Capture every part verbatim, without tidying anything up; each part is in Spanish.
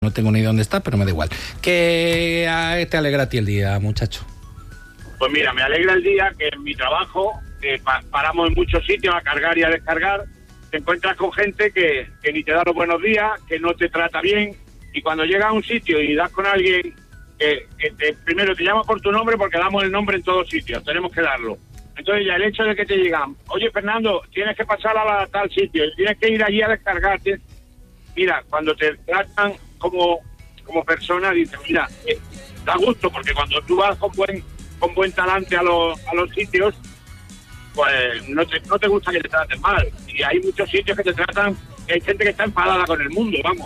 no tengo ni idea dónde está, pero me da igual. ¿Qué te alegra a ti el día, muchacho? Pues mira, me alegra el día que en mi trabajo eh, pa- paramos en muchos sitios a cargar y a descargar. Te encuentras con gente que, que ni te da los buenos días, que no te trata bien, y cuando llegas a un sitio y das con alguien que, que te, primero te llama por tu nombre, porque damos el nombre en todos sitios, tenemos que darlo. Entonces ya el hecho de que te llegan, oye Fernando, tienes que pasar a la, tal sitio, tienes que ir allí a descargar. Tienes... Mira, cuando te tratan como, como persona, dices, mira, eh, da gusto, porque cuando tú vas con buen con buen talante a los, a los sitios, pues no te, no te gusta que te traten mal. Y hay muchos sitios que te tratan, que hay gente que está enfadada con el mundo, vamos.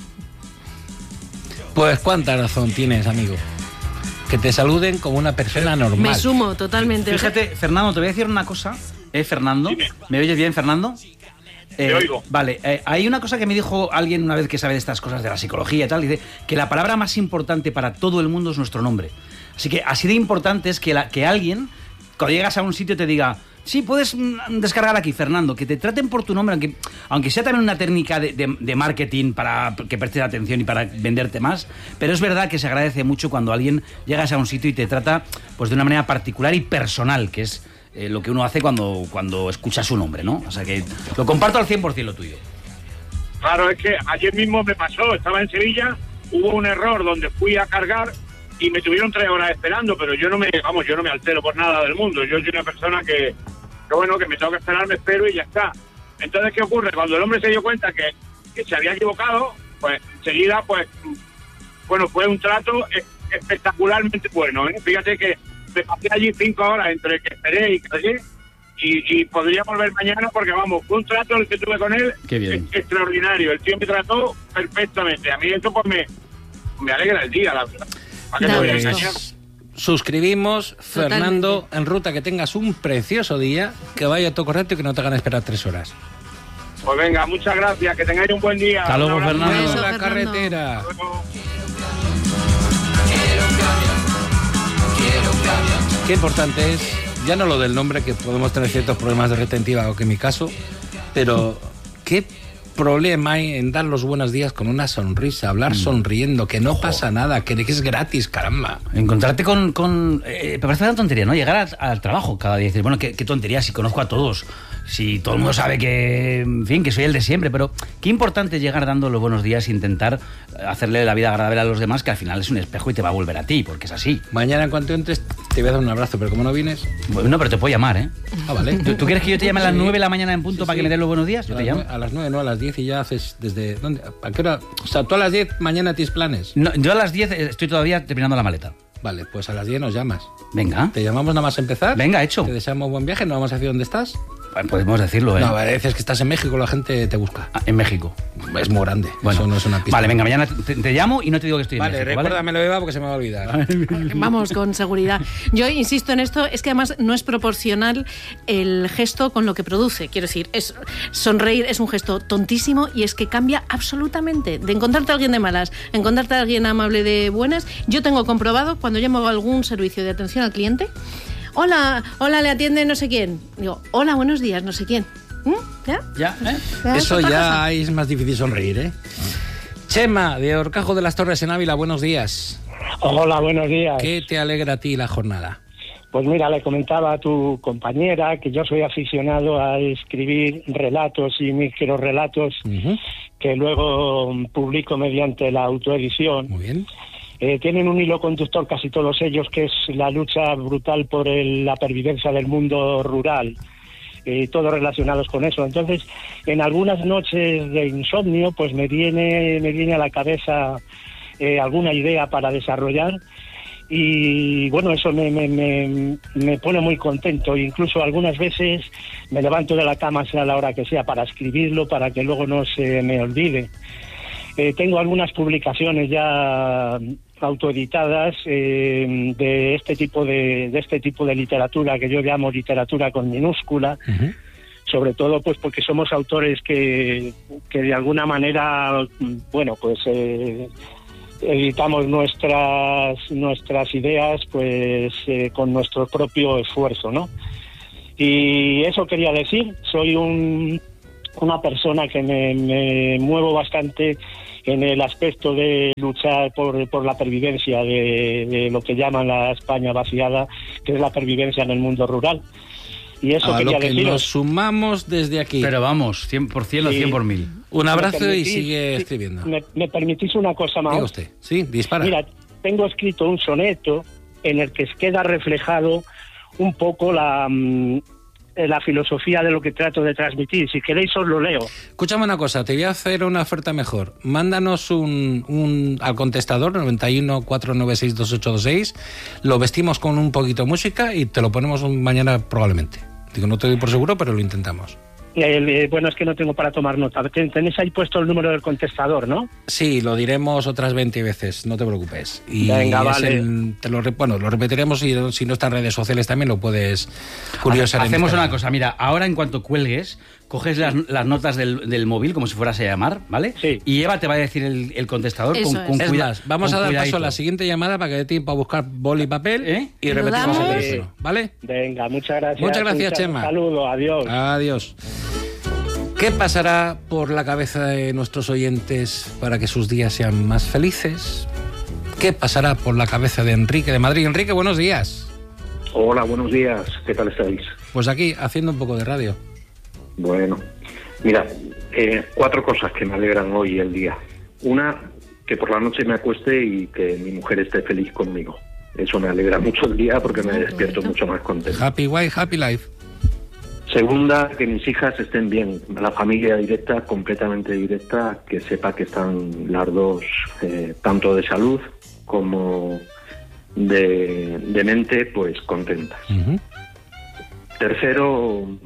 Pues cuánta razón tienes, amigo. Que te saluden como una persona normal. Me sumo totalmente. Fíjate, Fernando, te voy a decir una cosa. ¿Eh, Fernando? Dime. ¿Me oyes bien, Fernando? Te Eh, oigo. Vale, eh, hay una cosa que me dijo alguien una vez que sabe de estas cosas de la psicología y tal, dice que la palabra más importante para todo el mundo es nuestro nombre. Así que así de importante es que, la, que alguien, cuando llegas a un sitio, te diga, sí, puedes mm, descargar aquí, Fernando, que te traten por tu nombre, aunque, aunque sea también una técnica de, de, de marketing para que prestes atención y para venderte más, pero es verdad que se agradece mucho cuando alguien llegas a un sitio y te trata pues de una manera particular y personal, que es eh, lo que uno hace cuando, cuando escucha su nombre, ¿no? O sea que lo comparto al cien por ciento lo tuyo. Claro, es que ayer mismo me pasó, estaba en Sevilla, hubo un error donde fui a cargar y me tuvieron tres horas esperando, pero yo no me, vamos, yo no me altero por nada del mundo. Yo soy una persona que, que bueno, que me tengo que esperar, me espero y ya está. Entonces, ¿qué ocurre? Cuando el hombre se dio cuenta que, que se había equivocado, pues enseguida, pues, bueno, fue un trato espectacularmente bueno, ¿eh? Fíjate que me pasé allí cinco horas entre que esperé y callé, y, y podría volver mañana porque, vamos, fue un trato el que tuve con él. Qué bien. Es, extraordinario. El tío me trató perfectamente. A mí eso, pues, me, me alegra el día, la verdad. ¿Para qué te voy a engañar? Pues, suscribimos, Fernando, totalmente. En ruta, que tengas un precioso día, que vaya todo correcto y que no te hagan esperar tres horas. Pues venga, muchas gracias, que tengáis un buen día. Hasta luego, Fernando. Beso, la Fernando. carretera. Qué importante es, ya no lo del nombre, que podemos tener ciertos problemas de retentiva, o que en mi caso, pero qué problema hay en dar los buenos días con una sonrisa, hablar mm. sonriendo, que no Ojo. pasa nada, que es gratis, caramba. Encontrarte con... con eh, me parece una tontería, ¿no? Llegar al, al trabajo cada día y decir, bueno, qué, qué tontería, si conozco a todos, si todo el mundo sabe que, en fin, que soy el de siempre, pero qué importante es llegar dando los buenos días e intentar hacerle la vida agradable a los demás, que al final es un espejo y te va a volver a ti, porque es así. Mañana en cuanto entres te voy a dar un abrazo, pero como no vienes... Bueno, pero te puedo llamar, ¿eh? Ah, vale. ¿Tú, ¿tú quieres que yo te llame a las nueve de la mañana en punto sí, para sí. que me des los buenos días? Yo a te llamo. A las nueve, no, a las diez, y ya haces desde... ¿Dónde? ¿A qué hora? O sea, tú a las diez mañana tienes planes. No, yo a las diez estoy todavía terminando la maleta. Vale, pues a las diez nos llamas. Venga. ¿Te llamamos nada más empezar? Venga, hecho. Te deseamos buen viaje, no vamos a decir dónde estás. Podemos decirlo, ¿eh? No, a veces que estás en México, la gente te busca. Ah, en México. Es muy grande. Bueno, eso no es una pista. Vale, venga, mañana te, te llamo y no te digo que estoy vale, en México. Recuérdamelo, ¿vale? Eva, porque se me va a olvidar. Vamos, con seguridad. Yo insisto en esto, es que además no es proporcional el gesto con lo que produce. Quiero decir, es sonreír es un gesto tontísimo y es que cambia absolutamente. De encontrarte a alguien de malas, encontrarte a alguien amable de buenas. Yo tengo comprobado cuando llamo a algún servicio de atención al cliente, hola, hola, le atiende no sé quién. Digo, hola, buenos días, no sé quién. ¿Mm? ¿Ya? ¿Ya? ¿Eh? Eso ya es más difícil sonreír, ¿eh? Chema, de Horcajo de las Torres en Ávila, buenos días. Hola, buenos días. ¿Qué te alegra a ti la jornada? Pues mira, le comentaba a tu compañera que yo soy aficionado a escribir relatos y microrelatos uh-huh. que luego publico mediante la autoedición. Muy bien. Eh, tienen un hilo conductor casi todos ellos, que es la lucha brutal por el, la pervivencia del mundo rural. Eh, todos relacionados con eso. Entonces, en algunas noches de insomnio, pues me viene, me viene a la cabeza eh, alguna idea para desarrollar y bueno, eso me, me, me, me pone muy contento. Incluso algunas veces me levanto de la cama, sea la hora que sea, para escribirlo, para que luego no se me olvide. Eh, tengo algunas publicaciones ya autoeditadas eh, de este tipo de, de este tipo de literatura que yo llamo literatura con minúscula, uh-huh. sobre todo pues porque somos autores que, que de alguna manera, bueno, pues eh, editamos nuestras nuestras ideas pues eh, con nuestro propio esfuerzo, ¿no? Y eso quería decir, soy un una persona que me, me muevo bastante en el aspecto de luchar por, por la pervivencia de, de lo que llaman la España vaciada, que es la pervivencia en el mundo rural. Y eso a quería lo que deciros. nos sumamos desde aquí. Pero vamos, cien por ciento o Sí. cien por mil. Un abrazo ¿Me y permitís? sigue escribiendo. ¿Me, me permitís una cosa más? Diga usted. Sí, dispara. Mira, tengo escrito un soneto en el que queda reflejado un poco la, mm, la filosofía de lo que trato de transmitir. Si queréis os lo leo. Escúchame una cosa, te voy a hacer una oferta mejor. Mándanos un, un al contestador noventa y uno, cuatrocientos noventa y seis, veintiocho veintiséis, lo vestimos con un poquito de música y te lo ponemos un- mañana probablemente. Digo, no te doy por seguro, pero lo intentamos. Y el, eh, bueno, es que no tengo para tomar nota. Ten- Tenéis ahí puesto el número del contestador, ¿no? Sí, lo diremos otras veinte veces, no te preocupes. Y Venga, es vale. el- te lo, re- bueno, lo repetiremos y si no está en redes sociales también lo puedes curiosar. en Hacemos Instagram. una cosa, mira, ahora en cuanto cuelgues, coges las, las notas del, del móvil como si fueras a llamar, ¿vale? Sí. Y Eva te va a decir el, el contestador Eso con, es. con Es cuida- más, vamos con a dar paso cuidadito. a la siguiente llamada para que dé tiempo a buscar boli y papel ¿Eh? y ¿Lo repetimos el damos? teléfono, ¿vale? Venga, muchas gracias. Muchas gracias, Un Chema. saludo, adiós. Adiós. ¿Qué pasará por la cabeza de nuestros oyentes para que sus días sean más felices? ¿Qué pasará por la cabeza de Enrique de Madrid? Enrique, buenos días. Hola, buenos días. ¿Qué tal estáis? Pues aquí, haciendo un poco de radio. Bueno, mira, eh, cuatro cosas que me alegran hoy el día. Una, que por la noche me acueste y que mi mujer esté feliz conmigo. Eso me alegra mucho el día porque me Qué despierto bonito. mucho más contento. Happy wife, happy life. Segunda, que mis hijas estén bien. La familia directa, completamente directa, que sepa que están las dos, eh, tanto de salud como de, de mente, pues contentas. Ujú. Tercero,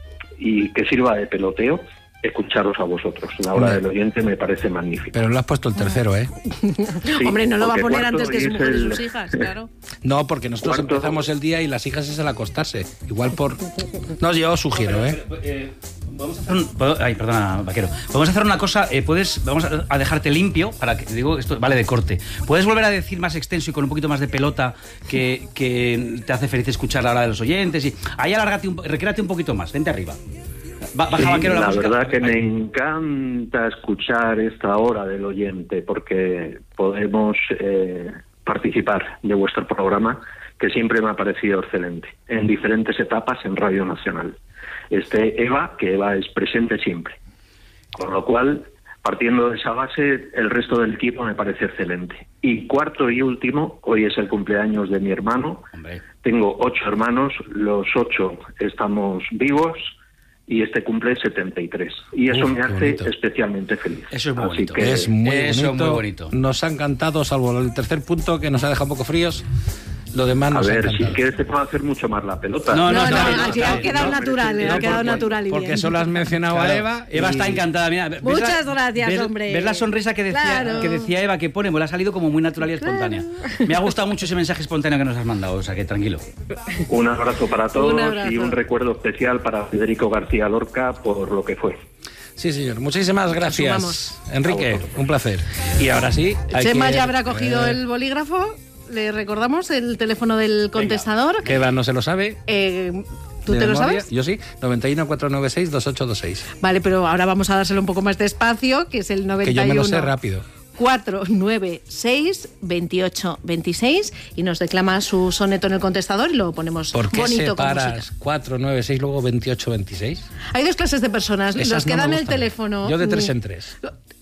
y que sirva de peloteo, escucharos a vosotros. La hora Hombre. del oyente me parece magnífica. Pero lo has puesto el tercero, ¿eh? Sí, Hombre, no lo va a porque poner cuarto antes que y su es mujer y el- sus hijas, claro. No, porque nosotros ¿Cuánto? empezamos el día y las hijas es el acostarse. Igual por... No, yo sugiero, ¿eh? Vamos a hacer un- puedo- Ay, perdona, vaquero. Vamos a hacer una cosa, eh, puedes, vamos a a dejarte limpio para que te digo esto vale de corte. ¿Puedes volver a decir más extenso y con un poquito más de pelota que, que te hace feliz escuchar la hora de los oyentes? Y ahí alárgate, un, recréate un poquito más, vente arriba. Ba- baja, Sí, vaquero, la, la música. verdad que me encanta escuchar esta hora del oyente porque podemos eh, participar de vuestro programa, que siempre me ha parecido excelente, en diferentes etapas en Radio Nacional. Este Eva, que Eva es presente siempre. Con lo cual, partiendo de esa base, el resto del equipo me parece excelente. Y cuarto y último, hoy es el cumpleaños de mi hermano. Hombre. Tengo ocho hermanos, los ocho estamos vivos y este cumple setenta y tres. Y eso Uf, me qué hace bonito. especialmente feliz. Eso es muy Así bonito. que Es muy Eso es bonito. muy bonito. Nos ha encantado, salvo el tercer punto que nos ha dejado un poco fríos. Lo demás a nos ha ver, si encantado. quieres te puedo hacer mucho más la pelota. No, No, no, no, ha no, quedado- no, quedado no, natural, pero- ha no, quedado porque- natural y Porque bien. solo has mencionado a Claro. Eva. Eva y- está encantada. Mira, ¿ves Muchas la- gracias, ves- hombre. ¿Ves la sonrisa que decía, Claro. que decía Eva que pone? Pues le ha salido como muy natural y espontánea. Me ha gustado mucho ese mensaje espontáneo que nos has mandado, o sea que tranquilo. Un abrazo para todos Un abrazo. y un recuerdo especial para Federico García Lorca por lo que fue. Sí, señor. Muchísimas gracias, Sumamos. Enrique. Un placer. Y ahora sí. hay Chema que- ya habrá cogido eh, el bolígrafo. Le recordamos el teléfono del contestador. Que Eva no se lo sabe. Eh, ¿Tú de te lo memoria. sabes? Yo sí. noventa y uno, cuatrocientos noventa y seis, veintiocho veintiséis. Vale, pero ahora vamos a dárselo un poco más despacio, que es el Que noventa y yo uno. me lo sé rápido. cuatrocientos noventa y seis, veintiocho veintiséis y nos declama su soneto en el contestador y lo ponemos ¿Por qué bonito con música. separas cuatro, nueve, seis, luego veintiocho, veintiséis? Hay dos clases de personas, Esas los que no me dan el gustan. teléfono. Yo de tres mm, en tres.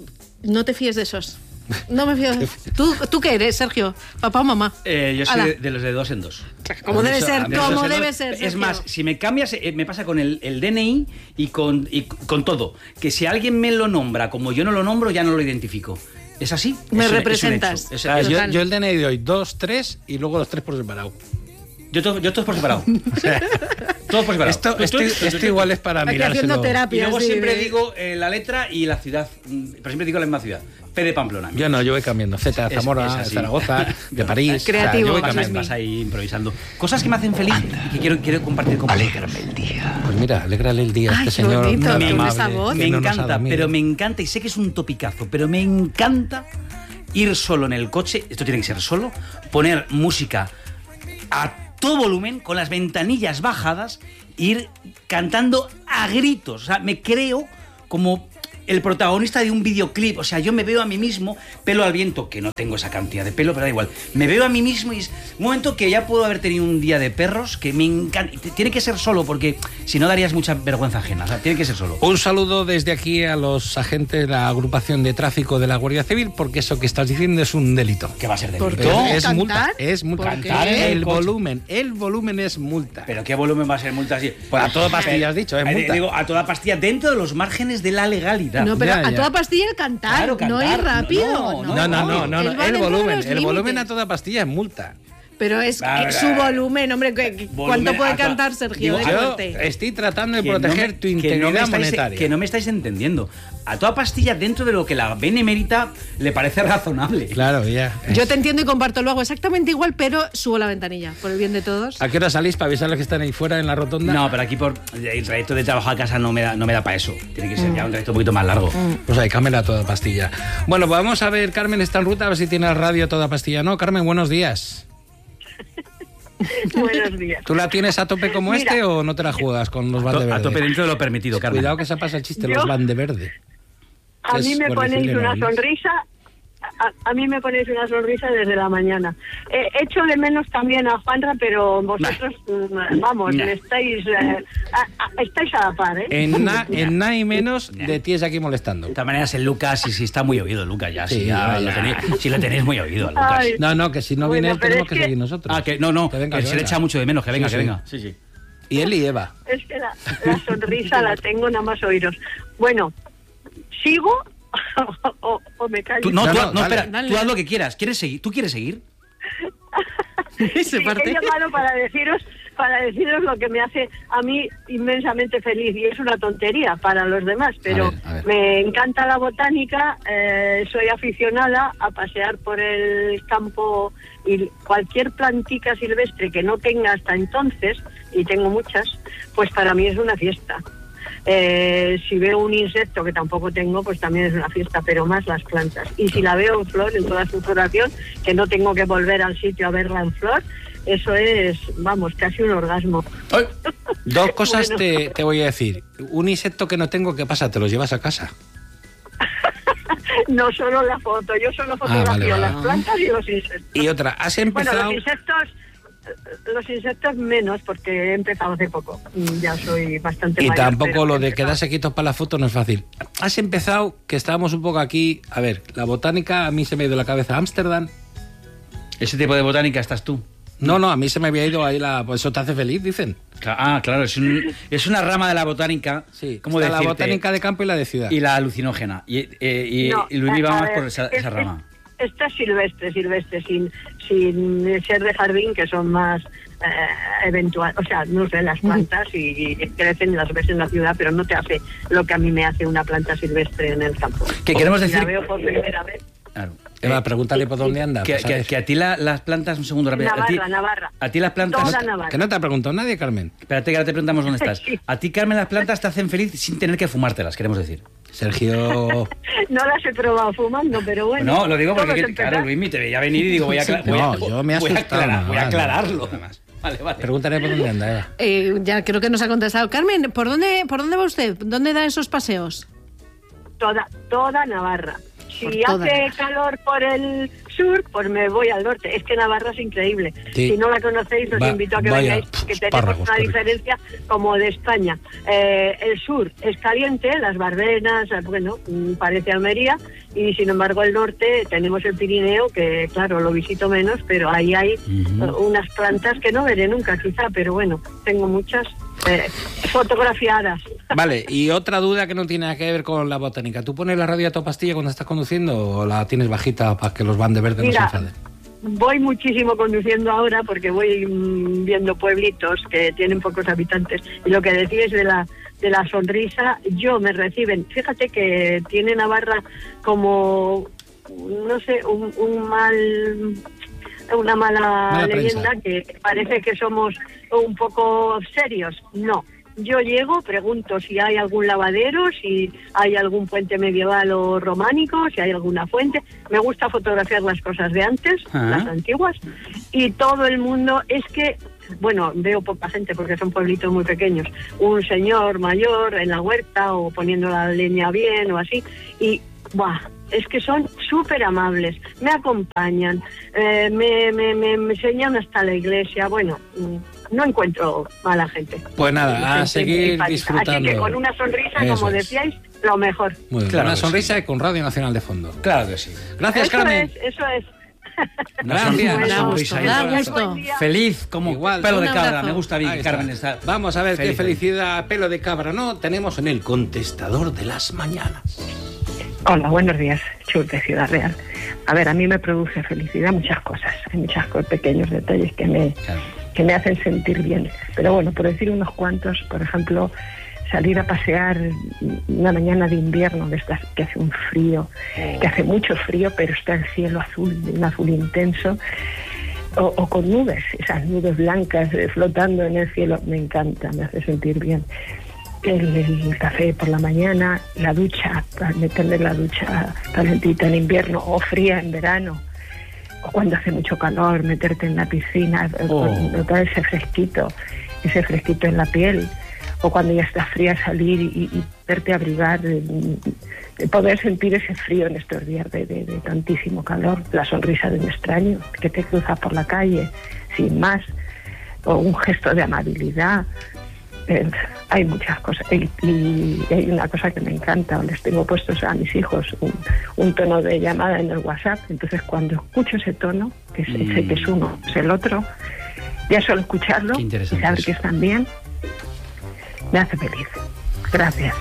No te fíes de esos. No me fío. ¿Tú, ¿Tú qué eres, Sergio? ¿Papá o mamá? Eh, yo soy Ala. de, de los de dos en dos. Como debe Eso, ser, a mí como Dos en debe dos. ser. Es Sergio. más, si me cambias, eh, me pasa con el, el D N I y con, y con todo. Que si alguien me lo nombra como yo no lo nombro, ya no lo identifico. ¿Es así? Me Es un- representas. Es un hecho. Es- O sea, es- yo, Total. yo el D N I de hoy, dos, tres y luego los tres por separado. yo, to- yo todos por separado. Todos por separado. Esto, Tú- tú- esto, tú- esto tú- igual es para Aquí mirárselo. haciendo terapia. Y luego sí, siempre de- digo eh, la letra y la ciudad. Mm, Pero siempre digo la misma ciudad. P de Pamplona. Yo no, yo voy cambiando. Z de Es- Zamora, es así. de Zaragoza, de París. Creativo. O sea, yo voy Vas, cambiando. vas ahí improvisando. Cosas que me hacen feliz y que quiero, quiero compartir con vosotros. Pues mira, alégrale el día a Ay, este qué señor. bonito, tan con amable, esa voz. que Me no nos ha encanta, dormido. pero me encanta, y sé que es un topicazo, pero me encanta ir solo en el coche, esto tiene que ser solo, poner música a todo volumen, con las ventanillas bajadas, ir cantando a gritos. O sea, me creo como el protagonista de un videoclip. O sea, yo me veo a mí mismo, pelo al viento, que no tengo esa cantidad de pelo, pero da igual. Me veo a mí mismo y es un momento que ya puedo haber tenido un día de perros, que me encanta. Tiene que ser solo, porque si no darías mucha vergüenza ajena. O sea, tiene que ser solo. Un saludo desde aquí a los agentes de la agrupación de tráfico de la Guardia Civil, porque eso que estás diciendo es un delito. ¿Qué va a ser delito? ¿Por qué? Es ¿Cantar? multa, es multa. ¿Por qué? Cantar el El coche. volumen, el volumen es multa. ¿Pero qué volumen va a ser multa así? Pues a toda pastilla has dicho, es Eh, multa. Digo, a toda pastilla, dentro de los márgenes de la legalidad. No, pero Ya, a ya. toda pastilla el cantar, Claro, no cantar, ir rápido. no, No, no, no, no, Él no, va el dentro de volumen, los el volumen límites. a toda pastilla es multa. Pero es Vale, que su vale. volumen, hombre, ¿qué- qué- Volumen ¿cuánto puede a toda- cantar Sergio? Digo, de Yo fuerte? estoy tratando de Que no proteger me- tu que no me integridad estáis- monetaria. Que no me estáis entendiendo. A toda pastilla, dentro de lo que la benemérita le parece razonable. Claro, ya. Yo te entiendo y comparto, lo hago exactamente igual, pero subo la ventanilla, por el bien de todos. ¿A qué hora salís para avisarles que están ahí fuera en la rotonda? No, pero aquí por el trayecto de trabajo a casa no me da, no me da para eso. Tiene que ser ya un trayecto un poquito más largo. Pues hay cámara a toda pastilla. Bueno, pues vamos a ver, Carmen está en ruta, a ver si tiene la radio a toda pastilla. No, Carmen, buenos días. Buenos días. ¿Tú la tienes a tope como Mira. este o no te la juegas con los van de A verde? tope dentro de lo permitido, Carmen. Cuidado que se pasa el chiste, Yo- los van de verde. A Es mí me por ponéis decirle una algo, ¿no? sonrisa. A, a mí me ponéis una sonrisa desde la mañana. Eh, echo de menos también a Juanra, pero vosotros, mm, vamos, Nah. me estáis, eh, a- a- estáis a la par, ¿eh? En nada en na y menos de ti es aquí molestando. De todas maneras, el Lucas, sí, sí está muy oído, Lucas, ya. Sí, Sí, ya, ya, lo ya. tenéis, sí lo tenéis muy oído, Lucas. Ay. No, no, que si no Bueno, viene él pero tenemos es que, que- seguir nosotros. Ah, que no, no, Que venga, que que se le venga. echa mucho de menos, que venga, Sí, que sí. venga. Sí, sí. Y él y Eva. Es que la, la sonrisa la tengo nada más oíros. Bueno, ¿sigo o, o me callo? Tú, no, No, tú, no, no, dale. espera, Dale. tú haz lo que quieras. ¿Quieres seguir? ¿Tú quieres seguir? Se Sí, parte. he llamado para deciros para deciros lo que me hace a mí inmensamente feliz, y es una tontería para los demás, pero A ver, a ver. me encanta la botánica, eh, soy aficionada a pasear por el campo, y cualquier plantica silvestre que no tenga hasta entonces, y tengo muchas, pues para mí es una fiesta. Eh, si veo un insecto, que tampoco tengo, pues también es una fiesta, pero más las plantas. Y si la veo en flor, en toda su floración, que no tengo que volver al sitio a verla en flor, eso es, vamos, casi un orgasmo. Dos cosas Bueno. te, te voy a decir. Un insecto que no tengo, ¿qué pasa? ¿Te los llevas a casa? No solo la foto, yo solo fotografío vale, vale. las plantas y los insectos. Y otra, has Bueno, empezado... los insectos, los insectos menos, porque he empezado hace poco. Ya soy bastante Y mayor, tampoco pero lo he de empezado. quedarse quietos para la foto no es fácil. Has empezado, que estábamos un poco aquí... A ver, la botánica a mí se me ha ido la cabeza a Ámsterdam. Ese tipo de botánica estás tú. No, no, a mí se me había ido ahí la... Pues eso te hace feliz, dicen. Cla- Ah, claro, es, un- es una rama de la botánica. Sí, ¿cómo está la decirte? botánica de campo y la de ciudad. Y la alucinógena. Y, eh, y, No, y Luis a- va a más ver, por esa, es- esa es- rama. Esta es silvestre, silvestre, sin, sin ser de jardín, que son más eh, eventual, o sea, no sé, las plantas y, y crecen, las ves en la ciudad, pero no te hace lo que a mí me hace una planta silvestre en el campo. Que queremos Si decir... la veo por primera vez. Claro. Eva, Eh, pregúntale por dónde anda. que, pues, que- ¿sabes? que a ti la- las plantas, un segundo rápido. a ti, Navarra, Navarra. A ti las plantas... Toda Que Navarra. no te ha preguntado nadie, Carmen. Espérate que ahora te preguntamos dónde estás. Sí. A ti, Carmen, las plantas te hacen feliz sin tener que fumártelas, queremos decir. Sergio... No las he probado fumando, pero bueno. No, lo digo porque, todo es que- claro, empezar. Luismi, te veía venir y digo, voy a, acla- Sí. voy a- No, yo me he voy a asustado, aclarar- no, voy a no, aclararlo. Además. Vale, vale. Pregúntale por dónde anda, Eva. Eh, ya creo que nos ha contestado. Carmen, ¿por dónde, ¿por dónde va usted? ¿Dónde da esos paseos? Toda, toda Navarra. Si Por toda hace Navarra. calor por el sur, pues me voy al norte. Es que Navarra es increíble. Sí. Si no la conocéis, os Va- invito a que vaya, vengáis, que tenemos espárragos, una correcto. diferencia como de España. Eh, el sur es caliente, las Bardenas, eh, bueno, mm, parece Almería, y sin embargo el norte tenemos el Pirineo, que claro, lo visito menos, pero ahí hay Ujú. eh, unas plantas que no veré nunca quizá, pero bueno, tengo muchas eh, fotografiadas. Vale, y otra duda que no tiene nada que ver con la botánica. ¿Tú pones la radio a toda pastilla cuando estás conduciendo o la tienes bajita para que los van de verde Mira, no se enfaden? voy muchísimo conduciendo ahora porque voy mm, viendo pueblitos que tienen pocos habitantes, y lo que decías de la de la sonrisa, yo me reciben. Fíjate que tiene Navarra como, no sé, un, un mal... una mala, Mala leyenda, prensa. que parece que somos un poco serios. No. Yo llego, pregunto si hay algún lavadero, si hay algún puente medieval o románico, si hay alguna fuente. Me gusta fotografiar las cosas de antes, Ah. las antiguas, y todo el mundo, es que bueno, veo poca gente porque son pueblitos muy pequeños, un señor mayor en la huerta o poniendo la leña bien o así, y ¡buah! Es que son súper amables, me acompañan, eh, me, me, me, me enseñan hasta la iglesia, bueno, no encuentro mala gente. Pues nada, a Gente seguir empática. disfrutando. Así que con una sonrisa, Eso como es. decíais, lo mejor. Muy bien, Claro una que sonrisa sí. y con Radio Nacional de fondo. Claro que sí. Gracias, Eso Carmen. es, eso es. Gracias. Una Da sonrisa gusto, ahí. da gusto. Buen día. Feliz como Igual. pelo de Un cabra. abrazo. Me gusta bien Ahí que está. Carmen está. Vamos a ver feliz. qué felicidad, pelo de cabra, ¿no? Tenemos en el contestador de las mañanas. Hola, buenos días, Chus de Ciudad Real. A ver, a mí me produce felicidad muchas cosas, hay muchos pequeños detalles que me, Claro. que me hacen sentir bien. Pero bueno, por decir unos cuantos, por ejemplo, salir a pasear una mañana de invierno, de estas que hace un frío, que hace mucho frío, pero está el cielo azul, de un azul intenso, o, o con nubes, esas nubes blancas eh, flotando en el cielo, me encanta, me hace sentir bien. El, el café por la mañana, la ducha, para meterle la ducha calentita en invierno o fría en verano, o cuando hace mucho calor, meterte en la piscina, Oh. notar ese fresquito, ese fresquito en la piel, o cuando ya está fría salir y, y verte abrigar, de, de poder sentir ese frío en estos días de, de, de tantísimo calor, la sonrisa de un extraño que te cruza por la calle, sin más, o un gesto de amabilidad. Eh, hay muchas cosas y, y hay una cosa que me encanta, les tengo puestos a mis hijos un, un tono de llamada en el WhatsApp, entonces cuando escucho ese tono, que sé, Mm. sé que es uno, es el otro, ya solo escucharlo Qué y interesante saber eso. que están bien, me hace feliz. Gracias.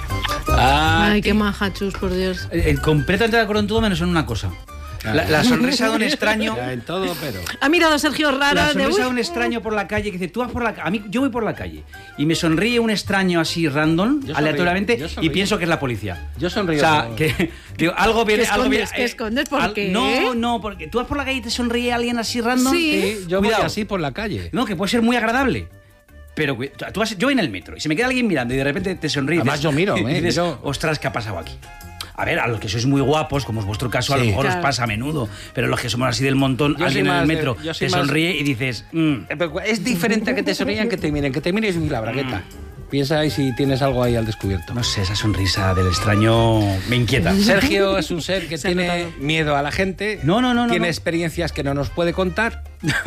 Ay, Ah, qué maja, Chus, por Dios. Eh, eh, completamente de acuerdo en todo menos en una cosa. La, la sonrisa de un extraño. ya en todo, pero... Ha mirado Sergio raro La de sonrisa uy. de un extraño por la calle que dice, tú vas por la ca-". A mí, yo voy por la calle y me sonríe un extraño así random, Yo sonrío, aleatoriamente, yo y sonrío. pienso que es la policía. Yo sonrío. O sea, como- que digo, algo viene, ¿Qué algo viene. escondes? ¿Qué escondes? ¿Por qué? No, no, porque tú vas por la calle y te sonríe alguien así random. Sí. Sí, yo Cuidado. voy así por la calle. No, que puede ser muy agradable. Pero cu- tú vas, yo voy en el metro y se me queda alguien mirando y de repente te sonríe. y Además, dices- yo miro, y ¿eh? dices, Yo- ostras, ¿qué ha pasado aquí? A ver, a los que sois muy guapos, como es vuestro caso, a lo Sí. mejor Claro. os pasa a menudo. Pero los que somos así del montón, Yo alguien soy en el más de- metro yo soy te más- sonríe y dices, mm, Eh, pero Es diferente que te sonrían que te miren. Que te mires y la bragueta. Piensa ahí si tienes algo ahí al descubierto. no sé, esa sonrisa del extraño me inquieta. Sergio es un ser que Se ha tiene notado. miedo a la gente. No, no, no, no, Tiene no. experiencias que no nos puede contar,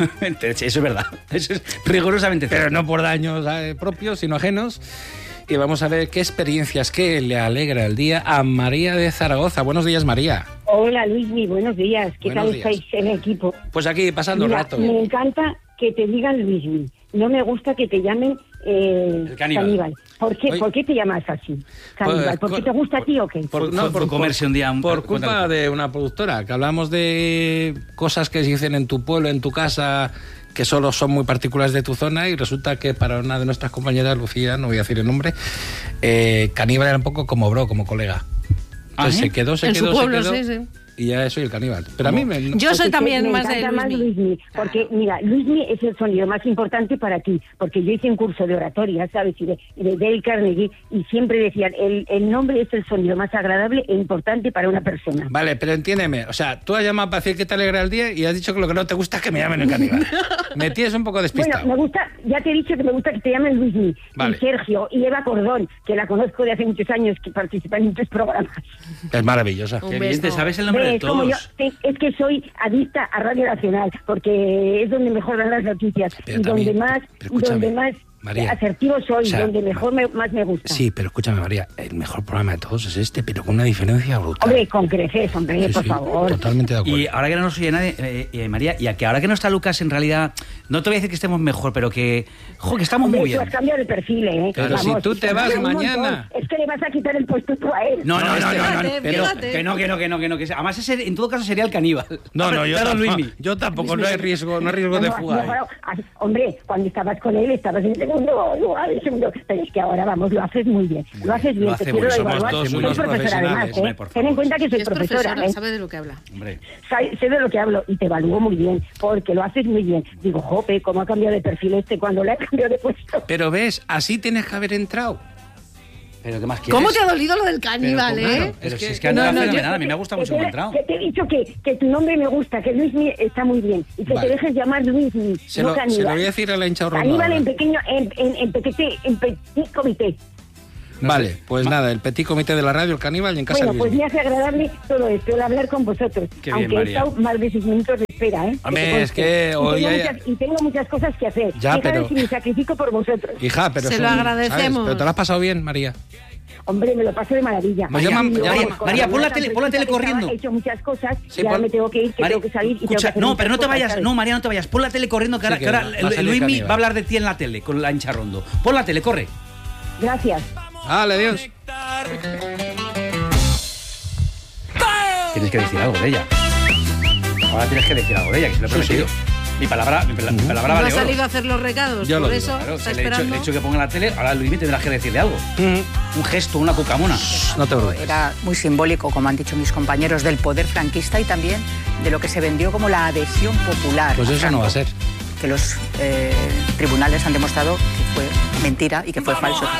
Eso es verdad. Eso es rigurosamente pero cierto. no por daños eh, propios, sino ajenos. Y vamos a ver qué experiencias que le alegra el día a María de Zaragoza. Buenos días, María. Hola Luismi, buenos días. ¿Qué Buenos tal días. estáis en equipo? Pues aquí pasando el Mira, rato. me encanta que te digan Luismi. No me gusta que te llamen eh, El caníbal. ¿Por qué, Oye. ¿Por qué te llamas así? Caníbal. ¿Por qué te gusta a ti o qué? Por, Fue- fue comerse un día un- por culpa cuéntalo. de una productora, que hablamos de cosas que se dicen en tu pueblo, en tu casa, que solo son muy particulares de tu zona, y resulta que para una de nuestras compañeras, Lucía, no voy a decir el nombre, eh, caníbal era un poco como bro, como colega. Entonces ¿Ah, sí? se quedó, se En quedó, su pueblo, se quedó, sí, sí. y ya soy el caníbal. Pero a mí me... Yo soy Porque también me más de encanta más Luismi. Luismi, porque mira, Luismi es el sonido más importante para ti, porque yo hice un curso de oratoria, ¿sabes? Y de, y de Dale Carnegie, y siempre decían, el, el nombre es el sonido más agradable e importante para una persona. Vale, pero entiéndeme, o sea, tú has llamado para decir que te alegra el día y has dicho que lo que no te gusta es que me llamen el caníbal. Me tienes un poco Bueno, despistado. me gusta, ya te he dicho que me gusta que te llamen Luismi, Vale. y Sergio, y Eva Cordón, que la conozco de hace muchos años, que participa en muchos programas. Es maravillosa. Un Qué bien, te beso. sabes el nombre de Es como yo, todos. te- es que soy adicta a Radio Nacional, porque es donde mejor dan las noticias, Pero y también- donde más, pero escúchame, donde más María, asertivo soy, o sea, donde mejor me, más me gusta. Sí, pero escúchame, María, el mejor programa de todos es este, pero con una diferencia brutal. Hombre, con creces, hombre, Sí, por sí, favor. totalmente de acuerdo. Y ahora que no nos oye nadie, eh, eh, María, y a que ahora que no está Lucas, en realidad, no te voy a decir que estemos mejor, pero que, jo, que estamos Hombre, muy tú bien. has cambiado de perfil, ¿eh? Pero si tú te vas un montón. mañana. Es que le vas a quitar el puesto tú a él. No, no, no, no, no, Fíjate, no, pero fíjate. que no, que no, que no, que no, que además ese en todo caso sería el caníbal. No, no, yo Claro, tampoco, Luismi. yo tampoco, no hay riesgo, no hay riesgo No, de no, fuga. no, ¿eh? pero, ah, hombre, cuando estabas con él estabas en segundo lugar, en segundo. Pero es que ahora, vamos, lo haces muy bien. Lo haces bien, Lo te hace quiero muy bien, somos evaluar. todos Soy unos profesora además, profesionales, ¿eh? hombre, por Ten favor. en cuenta que Y soy es profesora, profesora, ¿eh? sabe de lo que habla. Hombre. Sa- Sé de lo que hablo y te evalúo muy bien, porque lo haces muy bien. Digo, jope, ¿cómo ha cambiado de perfil este cuando le ha cambiado de puesto? Pero ves, así tienes que haber entrado. Pero ¿qué más quieres? ¿Cómo te ha dolido lo del caníbal, pero, eh? Claro, pero Es si que- es que anda no, no, fenomenal, yo- a mí me gusta mucho Que cómo ha te, entrado. que te he dicho que, que tu nombre me gusta, que Luismi está muy bien. Y que Vale. te dejes llamar Luismi, Se no lo, se Caníbal. lo voy a decir a la hincha Rondo Caníbal ahora. en pequeño, en, en, en, petit, en petit comité. No Vale, sé. pues Ma- nada, el petit comité de la radio, el caníbal y en casa Bueno, Luis. pues me hace agradable todo esto, el hablar con vosotros. Qué bien, aunque he María. estado más de seis minutos de espera, ¿eh? Hombre, Que te es conste. que y hoy tengo, hay- muchas, y tengo muchas cosas que hacer. Ya, Fíjate pero- si me sacrifico por vosotros. Hija, pero Se son- lo ¿sabes? agradecemos. Pero te lo has pasado bien, María. Hombre, me lo paso de maravilla. Pues llama- Y luego, María, con María, la pon la tan tele- pon la tele preciosa que corriendo. estaba, He hecho muchas cosas Sí, y ahora pon- me tengo que ir, que María, tengo que salir y tengo que escucha, hacer no, muchas pero no te cosas, vayas, ¿sabes? no, María, no te vayas. Pon la tele corriendo, que Sí, ahora, que que ahora va a el- salir Luismi caníbal. va a hablar de ti en la tele, con la hincha Rondo. Pon la tele, corre. Gracias. Dale, adiós. Tienes que decir algo de ella. Ahora tienes que decir algo de ella, que se lo he Sí, sí. prometido. Mi palabra, mi, pala- mi palabra No ha vale oro. salido a hacer los recados, Yo lo por digo, eso Claro, está que le he, hecho, esperando. le he hecho que ponga la tele, ahora Luismi tendrás que decirle algo. Mm, Un gesto, una cucamona. No te preocupes. Era muy simbólico, como han dicho mis compañeros, del poder franquista y también de lo que se vendió como la adhesión popular. Pues a eso no va a Franco, ser. Que los eh, tribunales han demostrado que fue mentira y que fue falso.